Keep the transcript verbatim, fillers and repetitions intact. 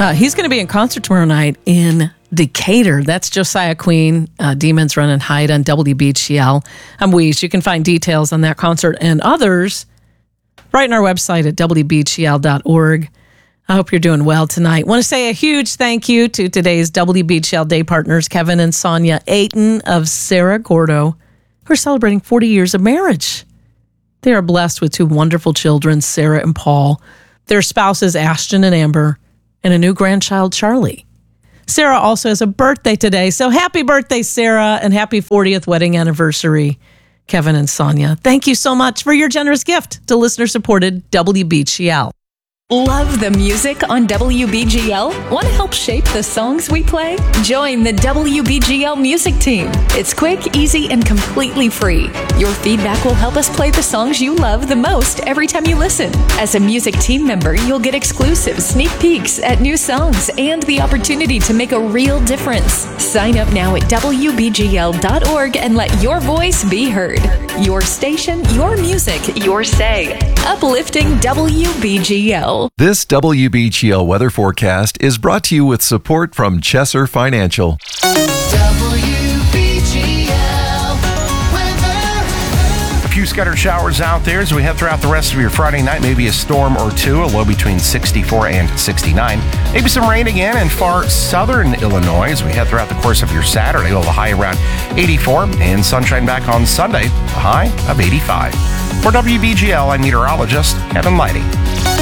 Uh, he's going to be in concert tomorrow night in Decatur. That's Josiah Queen, uh, Demons Run and Hide on W B G L. I'm Weege. You can find details on that concert and others right on our website at w b g l dot org. I hope you're doing well tonight. Want to say a huge thank you to today's W B G L Day partners, Kevin and Sonia Ayton of Cerro Gordo, who are celebrating forty years of marriage. They are blessed with two wonderful children, Sarah and Paul, their spouses, Ashton and Amber, and a new grandchild, Charlie. Sarah also has a birthday today, so happy birthday, Sarah, and happy fortieth wedding anniversary, Kevin and Sonia. Thank you so much for your generous gift to listener-supported W B G L. Love the music on W B G L? Want to help shape the songs we play? Join the W B G L music team. It's quick, easy, and completely free. Your feedback will help us play the songs you love the most every time you listen. As a music team member, you'll get exclusive sneak peeks at new songs and the opportunity to make a real difference. Sign up now at w b g l dot org and let your voice be heard. Your station, your music, your say. Uplifting W B G L. This W B G L weather forecast is brought to you with support from Chesser Financial. W B G L weather. A few scattered showers out there as we head throughout the rest of your Friday night. Maybe a storm or two, a low between sixty-four and sixty-nine. Maybe some rain again in far southern Illinois as we head throughout the course of your Saturday. Well, the high around eighty-four and sunshine back on Sunday, a high of eighty-five. For W B G L, I'm meteorologist Kevin Lighty.